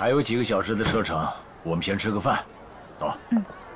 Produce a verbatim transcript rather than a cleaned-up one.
还有几个小时的车程，我们先吃个饭，走。 嗯。